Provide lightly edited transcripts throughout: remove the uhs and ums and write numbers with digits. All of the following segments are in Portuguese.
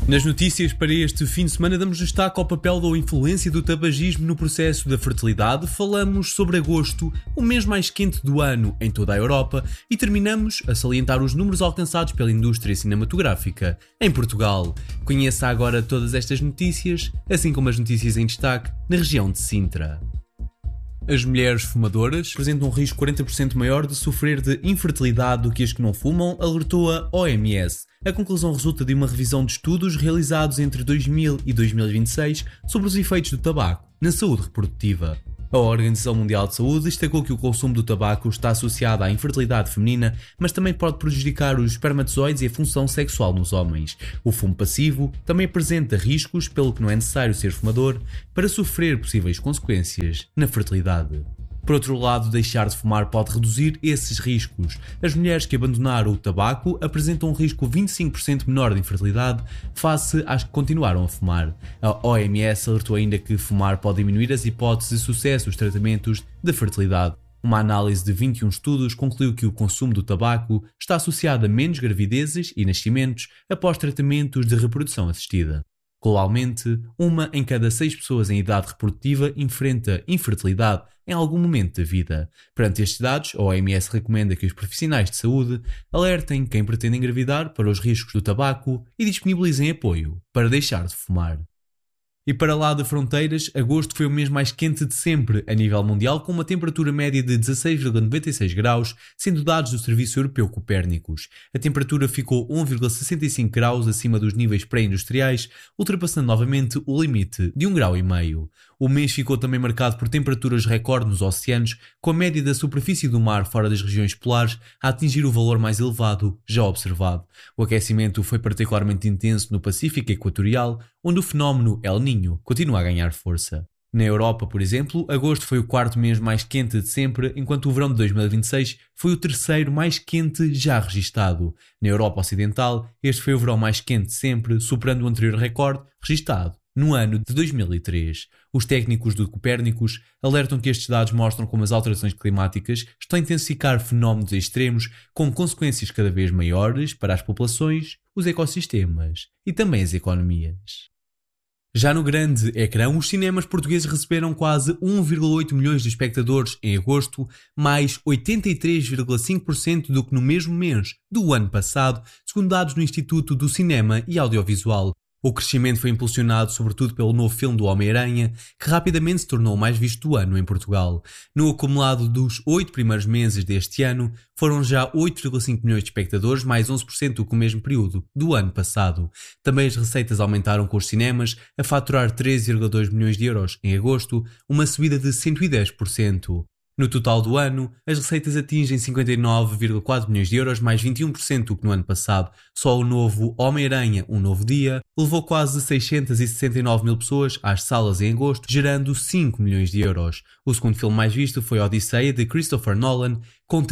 Nas notícias para este fim de semana damos destaque ao papel da influência do tabagismo no processo da fertilidade, falamos sobre agosto, o mês mais quente do ano em toda a Europa, e terminamos a salientar os números alcançados pela indústria cinematográfica em Portugal. Conheça agora todas estas notícias, assim como as notícias em destaque na região de Sintra. As mulheres fumadoras apresentam um risco 40% maior de sofrer de infertilidade do que as que não fumam, alertou a OMS. A conclusão resulta de uma revisão de estudos realizados entre 2000 e 2026 sobre os efeitos do tabaco na saúde reprodutiva. A Organização Mundial de Saúde destacou que o consumo do tabaco está associado à infertilidade feminina, mas também pode prejudicar os espermatozoides e a função sexual nos homens. O fumo passivo também apresenta riscos, pelo que não é necessário ser fumador, para sofrer possíveis consequências na fertilidade. Por outro lado, deixar de fumar pode reduzir esses riscos. As mulheres que abandonaram o tabaco apresentam um risco 25% menor de infertilidade face às que continuaram a fumar. A OMS alertou ainda que fumar pode diminuir as hipóteses de sucesso dos tratamentos de fertilidade. Uma análise de 21 estudos concluiu que o consumo do tabaco está associado a menos gravidezes e nascimentos após tratamentos de reprodução assistida. Globalmente, 1 em cada 6 pessoas em idade reprodutiva enfrenta infertilidade em algum momento da vida. Perante estes dados, a OMS recomenda que os profissionais de saúde alertem quem pretende engravidar para os riscos do tabaco e disponibilizem apoio para deixar de fumar. E para lá de fronteiras, agosto foi o mês mais quente de sempre a nível mundial, com uma temperatura média de 16,96 graus, sendo dados do Serviço Europeu Copérnicos. A temperatura ficou 1,65 graus acima dos níveis pré-industriais, ultrapassando novamente o limite de 1,5 graus. O mês ficou também marcado por temperaturas recorde nos oceanos, com a média da superfície do mar fora das regiões polares a atingir o valor mais elevado já observado. O aquecimento foi particularmente intenso no Pacífico Equatorial, onde o fenómeno El Niño continua a ganhar força. Na Europa, por exemplo, agosto foi o 4º mês mais quente de sempre, enquanto o verão de 2026 foi o 3º mais quente já registado. Na Europa Ocidental, este foi o verão mais quente de sempre, superando o anterior recorde registado no ano de 2003. Os técnicos do Copérnicos alertam que estes dados mostram como as alterações climáticas estão a intensificar fenómenos extremos com consequências cada vez maiores para as populações, os ecossistemas e também as economias. Já no grande ecrã, os cinemas portugueses receberam quase 1,8 milhões de espectadores em agosto, mais 83,5% do que no mesmo mês do ano passado, segundo dados no Instituto do Cinema e Audiovisual. O crescimento foi impulsionado sobretudo pelo novo filme do Homem-Aranha, que rapidamente se tornou o mais visto do ano em Portugal. No acumulado dos 8 primeiros meses deste ano, foram já 8,5 milhões de espectadores, mais 11% do que o mesmo período do ano passado. Também as receitas aumentaram com os cinemas, a faturar 13,2 milhões de euros em agosto, uma subida de 110%. No total do ano, as receitas atingem 59,4 milhões de euros, mais 21% do que no ano passado. Só o novo Homem-Aranha, Um Novo Dia, levou quase 669 mil pessoas às salas em agosto, gerando 5 milhões de euros. O segundo filme mais visto foi Odisseia, de Christopher Nolan, com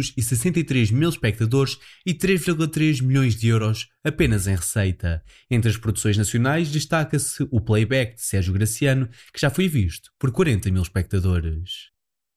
363 mil espectadores e 3,3 milhões de euros apenas em receita. Entre as produções nacionais destaca-se o Playback, de Sérgio Graciano, que já foi visto por 40 mil espectadores.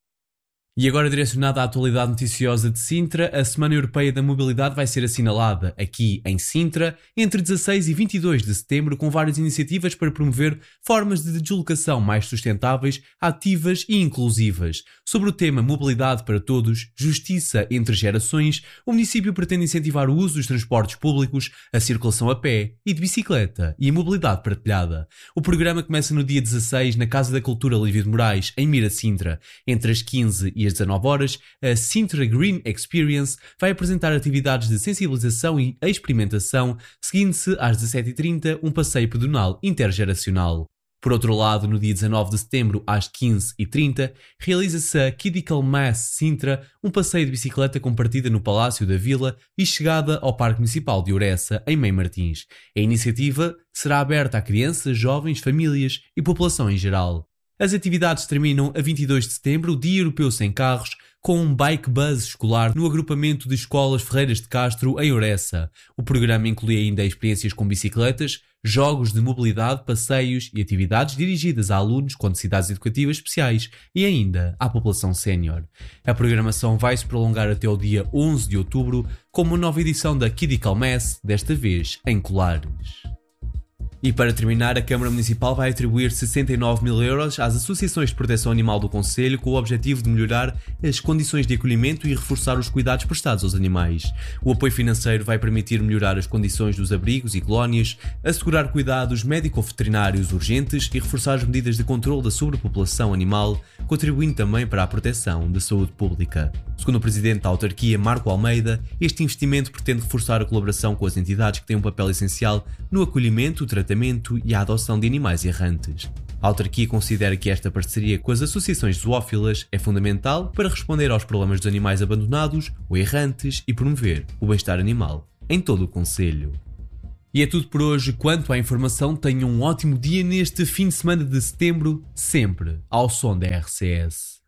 E agora, direcionada à atualidade noticiosa de Sintra, a Semana Europeia da Mobilidade vai ser assinalada aqui em Sintra entre 16 e 22 de setembro, com várias iniciativas para promover formas de deslocação mais sustentáveis, ativas e inclusivas. Sobre o tema Mobilidade para Todos, Justiça entre Gerações, o município pretende incentivar o uso dos transportes públicos, a circulação a pé e de bicicleta e a mobilidade partilhada. O programa começa no dia 16 na Casa da Cultura Lívio de Moraes, em Mira Sintra. Entre as 15 e às 19 horas, a Sintra Green Experience vai apresentar atividades de sensibilização e experimentação, seguindo-se às 17h30 um passeio pedonal intergeracional. Por outro lado, no dia 19 de setembro, às 15h30, realiza-se a Kidical Mass Sintra, um passeio de bicicleta com partida no Palácio da Vila e chegada ao Parque Municipal de Ouressa, em Mem Martins. A iniciativa será aberta a crianças, jovens, famílias e população em geral. As atividades terminam a 22 de setembro, o Dia Europeu Sem Carros, com um bike bus escolar no agrupamento de escolas Ferreiras de Castro, em Ouressa. O programa inclui ainda experiências com bicicletas, jogos de mobilidade, passeios e atividades dirigidas a alunos com necessidades educativas especiais e ainda à população sénior. A programação vai se prolongar até o dia 11 de outubro, com uma nova edição da Kidical Mass, desta vez em Colares. E para terminar, a Câmara Municipal vai atribuir 69 mil euros às associações de proteção animal do Concelho com o objetivo de melhorar as condições de acolhimento e reforçar os cuidados prestados aos animais. O apoio financeiro vai permitir melhorar as condições dos abrigos e colónias, assegurar cuidados médico-veterinários urgentes e reforçar as medidas de controle da sobrepopulação animal, contribuindo também para a proteção da saúde pública. Segundo o presidente da autarquia, Marco Almeida, este investimento pretende reforçar a colaboração com as entidades que têm um papel essencial no acolhimento, o tratamento e a adoção de animais errantes. A autarquia considera que esta parceria com as associações zoófilas é fundamental para responder aos problemas dos animais abandonados ou errantes e promover o bem-estar animal em todo o concelho. E é tudo por hoje. Quanto à informação, tenham um ótimo dia neste fim de semana de setembro, sempre ao som da RCS.